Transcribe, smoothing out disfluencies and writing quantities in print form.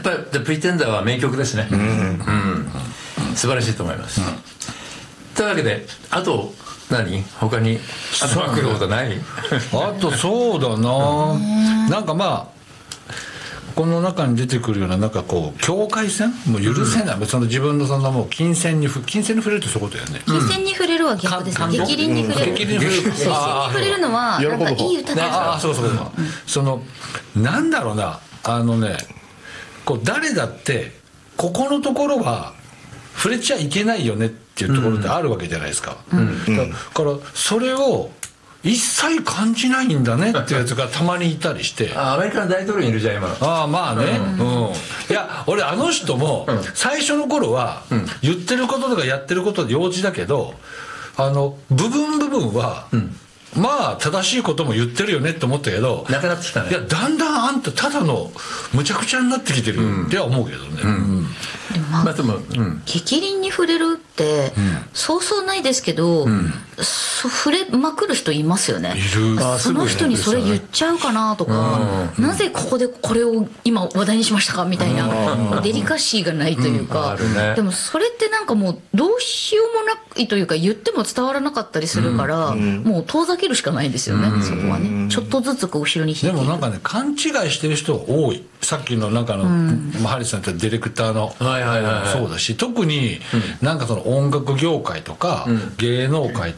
ぱり「The Pretender」は名曲ですね。素晴らしいと思います。というわけで、あと他に頭くることない？ あとそうだな、なんかまあこの中に出てくるような、なんかこう境界線もう許せない、その自分のそんなもう金銭に触れるってそういうことだよね。 金銭に触れるは逆ですね。逆鱗に触れる。逆鱗に触れるのはなんかいい歌だ。 あ、そうそのなんだろうな、こう誰だってここのところは触れちゃいけないよねっていうところってあるわけじゃないですか。だからそれを一切感じないんだねっていうやつがたまにいたりして。 アメリカの大統領いるじゃん今の。 まあね、いや俺あの人も最初の頃は言ってることとかやってることで幼稚だけど、部分はまあ正しいことも言ってるよねって思ったけど、 なくなってきたね。 いやだんだんあんたただのむちゃくちゃになってきてるっては思うけどね。 でも逆鱗に触れるってそうそうないですけど、触れまくる人いますよね。その人にそれ言っちゃうかなとか、なぜここでこれを今話題にしましたかみたいなデリカシーがないというか、でもそれってなんかもうどうしようもないというか、言っても伝わらなかったりするから、もう遠ざけるしかないんですよね、そこはね。ちょっとずつこう後ろに引いていく。 でもなんかね、勘違いしてる人が多い。さっきのなんかハリスさんってディレクターのそうだし、特になんかその音楽業界とか芸能界とか